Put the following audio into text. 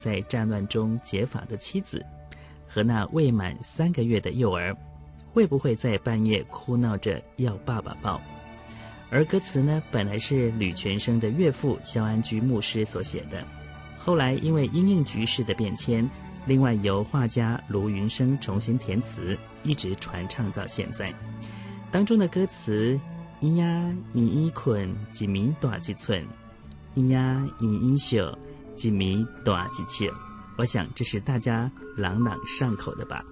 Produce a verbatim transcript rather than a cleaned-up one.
在战乱中结发的妻子和那未满三个月的幼儿，会不会在半夜哭闹着要爸爸抱？而歌词呢，本来是吕全生的岳父萧安居牧师所写的，后来因为因应局势的变迁，另外由画家卢云生重新填词，一直传唱到现在。当中的歌词咿呀咿咿困，一米大一寸，咿呀咿咿笑，一米大一尺，我想这是大家朗朗上口的吧。